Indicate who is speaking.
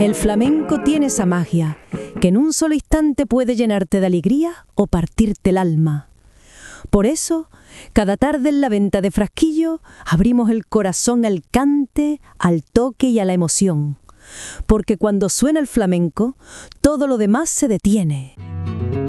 Speaker 1: El flamenco tiene esa magia, que en un solo instante puede llenarte de alegría o partirte el alma. Por eso, cada tarde en la venta de Frasquillo, abrimos el corazón al cante, al toque y a la emoción. Porque cuando suena el flamenco, todo lo demás se detiene.